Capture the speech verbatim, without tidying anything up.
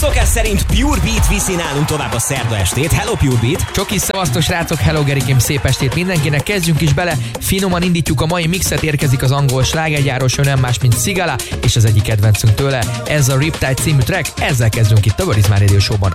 Szokás szerint Pure Beat viszi nálunk tovább a szerda estét. Hello Pure Beat! Csoki szavaztos srácok, hello Gerikém, szép estét mindenkinek. Kezdjünk is bele, finoman indítjuk a mai mixet, érkezik az angol slágergyáros, ő nem más, mint Sigala, és az egyik kedvencünk tőle, ez a Riptide című track, ezzel kezdünk itt a Where Is My Radio Show-ban.